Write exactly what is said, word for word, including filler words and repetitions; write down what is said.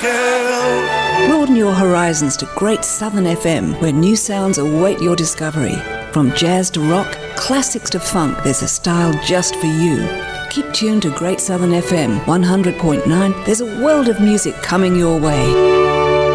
girl. Broaden your horizons to Great Southern F M, where new sounds await your discovery. From jazz to rock, classics to funk, there's a style just for you. Keep tuned to Great Southern F M one hundred point nine. There's a world of music coming your way.